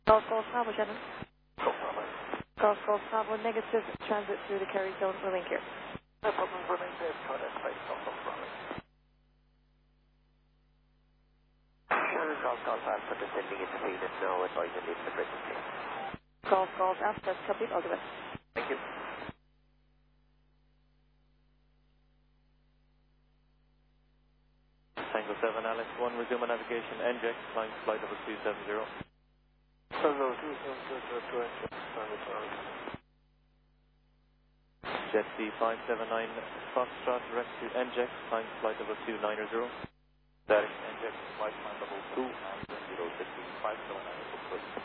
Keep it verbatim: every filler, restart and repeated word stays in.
Golf Golf Bravo, Shannon. Go Bravo. Golf Golf Bravo, negative transit through the Kerry zone for link here. No problem, running there, try that place, Golf Golf Bravo. Sure, Golf Golf Alpha descending into Phoenix now, advising leave the frequency. Golf Golf Alpha, copy, all the way. Thank you. Tango seven, Alex one, resume navigation, N J X, flying flight over two seven zero. Tango two seven zero two, N J X, Tango seven. Jet C five seven nine, Foxtrot, direct to N J X, flying flight over two nine zero. Direct N J X, flight nine double two, and zero six five seven nine.